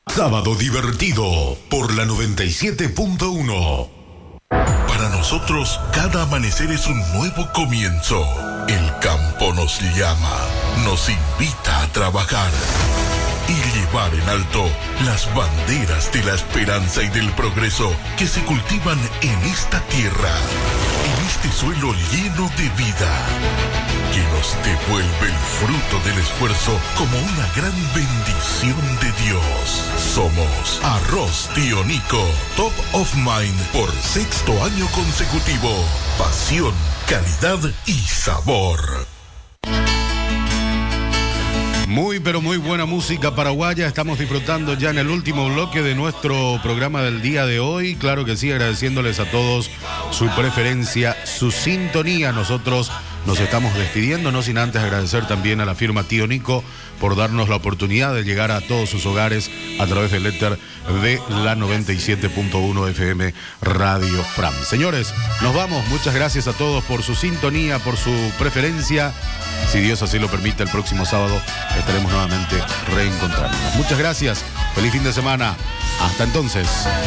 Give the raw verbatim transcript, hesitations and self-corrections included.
Sábado divertido por la noventa y siete punto uno. Para nosotros, cada amanecer es un nuevo comienzo. El campo nos llama, nos invita a trabajar y llevar en alto las banderas de la esperanza y del progreso que se cultivan en esta tierra, en este suelo lleno de vida, que nos devuelve el fruto del esfuerzo como una gran bendición de Dios. Somos Arroz Tío Nico, Top of Mind por sexto año consecutivo. Pasión, calidad y sabor. Muy, pero muy buena música paraguaya. Estamos disfrutando ya en el último bloque de nuestro programa del día de hoy. Claro que sí, agradeciéndoles a todos su preferencia, su sintonía. Nosotros nos estamos despidiendo, no sin antes agradecer también a la firma Tío Nico por darnos la oportunidad de llegar a todos sus hogares a través del éter de la noventa y siete punto uno F M Radio Fram. Señores, nos vamos. Muchas gracias a todos por su sintonía, por su preferencia. Si Dios así lo permite, el próximo sábado estaremos nuevamente reencontrándonos. Muchas gracias. Feliz fin de semana. Hasta entonces.